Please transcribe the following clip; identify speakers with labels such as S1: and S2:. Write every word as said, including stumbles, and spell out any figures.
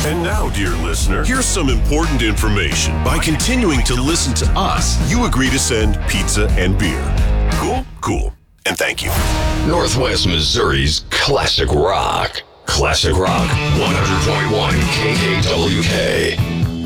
S1: And now, dear listener, here's some important information. By continuing to listen to us, you agree to send pizza and beer. Cool? Cool. And thank you.
S2: Northwest Missouri's Classic Rock. Classic Rock one hundred point one K K W K.